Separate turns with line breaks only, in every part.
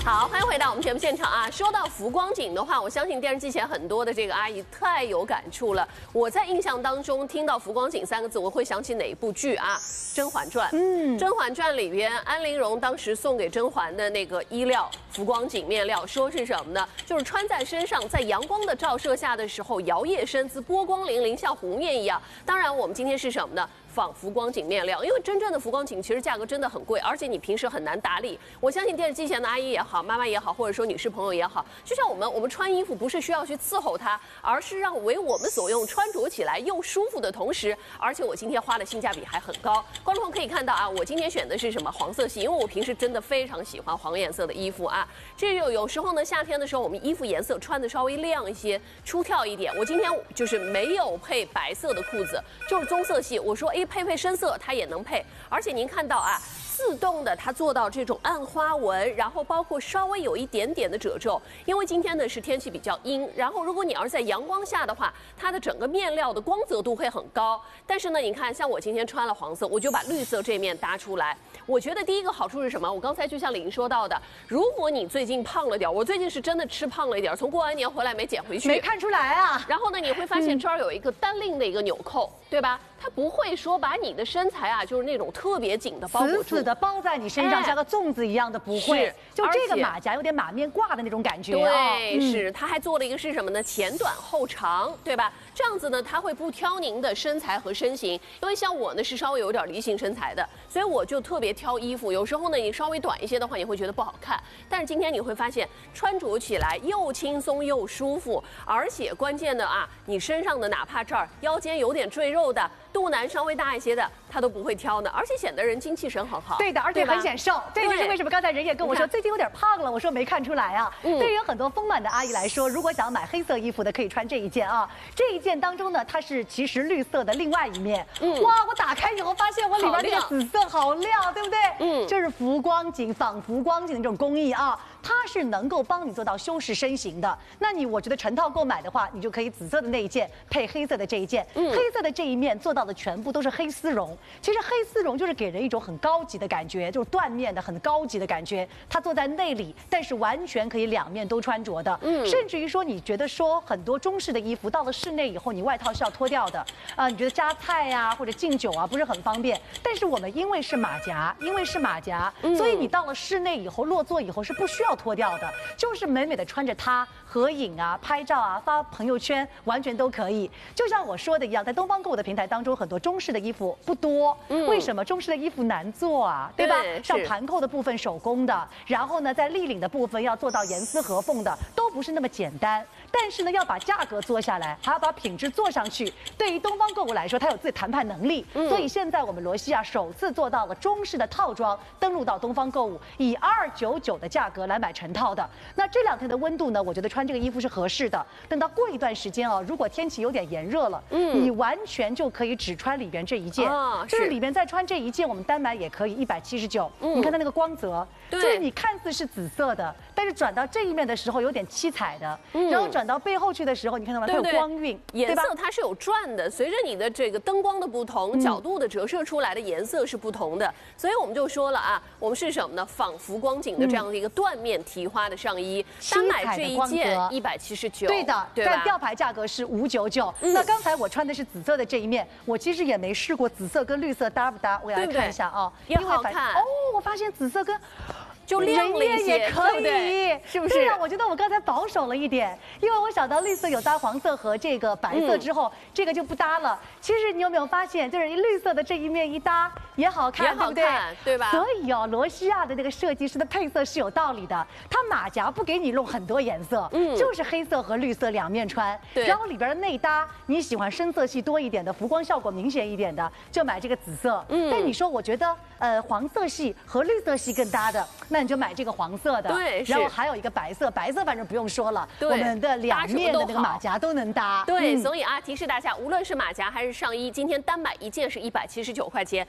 好，欢迎回到我们节目现场啊！说到浮光景的话，我相信电视机前很多的这个阿姨太有感触了。我在印象当中听到浮光景3个字，我会想起哪一部剧啊？《甄嬛传》。《甄嬛传》里边，安陵容当时送给甄嬛的那个衣料浮光景面料，说是什么呢？就是穿在身上，在阳光的照射下的时候，摇曳身姿，波光粼粼，像湖面一样。当然，我们今天是什么呢？仿浮光景面料，因为真正的浮光景其实价格真的很贵，而且你平时很难打理。我相信电视机前的阿姨也好，妈妈也好，或者说女士朋友也好，就像我们穿衣服不是需要去伺候它，而是让为我们所用，穿着起来又舒服的同时，而且我今天花的性价比还很高。观众可以看到啊，我今天选的是什么黄色系，因为我平时真的非常喜欢黄颜色的衣服啊。这有时候呢，夏天的时候我们衣服颜色穿的稍微亮一些，出挑一点。我今天就是没有配白色的裤子，就是棕色系。我说配深色它也能配，而且您看到啊，自动的它做到这种暗花纹，然后包括稍微有一点点的褶皱。因为今天呢是天气比较阴，然后如果你要是在阳光下的话，它的整个面料的光泽度会很高。但是呢，你看像我今天穿了黄色，我就把绿色这面搭出来。我觉得第一个好处是什么？我刚才就像李莹说到的，如果你最近胖了点，我最近是真的吃胖了一点，从过完年回来没减回去，
没看出来啊。
然后呢，你会发现这儿有一个单令的一个纽扣，对吧？它不会说把你的身材啊，就是那种特别紧的包裹住，
死死的包在你身上，像个粽子一样的，不会。就这个马甲有点马面褂的那种感觉。
对，是。它还做了一个是什么呢？前短后长，对吧？这样子呢，它会不挑您的身材和身形。因为像我呢是稍微有点梨形身材的，所以我就特别挑衣服。有时候呢，你稍微短一些的话，你会觉得不好看。但是今天你会发现，穿着起来又轻松又舒服，而且关键的啊，你身上的哪怕这儿腰间有点赘肉的，肚腩稍微大一些的，他都不会挑的，而且显得人精气神很好。
对的，而且很显瘦。这就是为什么刚才人也跟我说最近有点胖了，我说没看出来啊。对于很多丰满的阿姨来说，如果想要买黑色衣服的，可以穿这一件啊。这一件当中呢，它是其实绿色的另外一面。哇，我打开以后发现我里边那个紫色好亮，对不对？就是浮光景仿浮光景的这种工艺啊。它是能够帮你做到修饰身形的。那我觉得成套购买的话，你就可以紫色的那一件配黑色的这一件。黑色的这一面做到的全部都是黑丝绒。其实黑丝绒就是给人一种很高级的感觉，就是缎面的很高级的感觉。它做在内里，但是完全可以两面都穿着的。甚至于说，你觉得说很多中式的衣服到了室内以后，你外套是要脱掉的。你觉得夹菜呀或者敬酒啊不是很方便。但是我们因为是马甲，所以你到了室内以后落座以后是不需要脱掉的，就是美美的穿着它合影啊、拍照啊、发朋友圈，完全都可以。就像我说的一样，在东方购物的平台当中，很多中式的衣服不多。为什么中式的衣服难做啊？对吧？像盘扣的部分手工的，然后呢，在立领的部分要做到严丝合缝的，都不是那么简单。但是呢，要把价格做下来，还要把品质做上去。对于东方购物来说，它有自己谈判能力。所以现在我们罗西亚首次做到了中式的套装，登陆到东方购物，以2299的价格来买成套的。那这2天的温度呢，我觉得穿这个衣服是合适的。等到过一段时间啊，如果天气有点炎热了，你完全就可以只穿里边这一件，就是里边再穿这一件，我们单买也可以179。你看它那个光泽，就是你看似是紫色的，但是转到这一面的时候有点七彩的，然后转到背后去的时候，你看到吗？它有光晕，
颜色它是有转的，随着你的这个灯光的不同，角度的折射出来的颜色是不同的。所以我们就说了啊，我们是什么呢？仿浮光景的这样的一个缎面提花的上衣，单买这一件179，
对的，在吊牌价格是599。那刚才我穿的是紫色的这一面，我其实也没试过紫色跟绿色搭不搭，我来看一下啊，
也好看
哦。我发现紫色跟
就亮了一些，
也可以，
是不是？
对呀，我觉得我刚才保守了一点，因为我想到绿色有搭黄色和这个白色之后，这个就不搭了。其实你有没有发现，就是绿色的这一面一搭也好看，对不对？
对吧？
所以哦，罗西亚的那个设计师的配色是有道理的，它马甲不给你弄很多颜色，就是黑色和绿色两面穿。然后里边的内搭，你喜欢深色系多一点的，浮光效果明显一点的，就买这个紫色。但你说我觉得黄色系和绿色系更搭的，那你就买这个黄色的。
对，
然后还有一个白色，白色反正不用说了，我们的两面的那个马甲都能搭。
对，所以啊，提示大家，无论是马甲还是上衣，今天单买一件是179块钱，成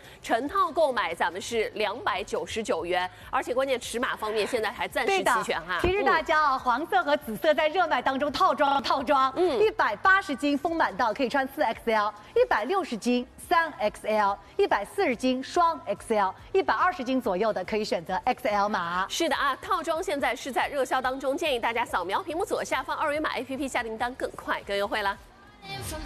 全套购买咱们是299元，而且关键尺码方面现在还暂时齐全哈。
提示大家啊，黄色和紫色在热卖当中套装，180斤丰满到可以穿4XL，160斤3XL， 140斤双 XL，120斤左右的可以选择 XL 码。
是的啊，套装现在是在热销当中，建议大家扫描屏幕左下方2维码 APP 下订单更快更优惠啦。